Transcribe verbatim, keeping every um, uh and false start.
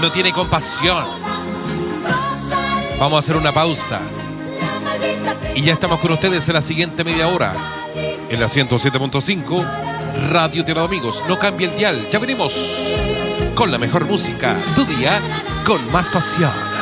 no tiene compasión. Vamos a hacer una pausa. Y ya estamos con ustedes en la siguiente media hora. En la ciento siete punto cinco, Radio Tierra de Amigos. No cambie el dial. Ya venimos con la mejor música. Tu día con más pasión.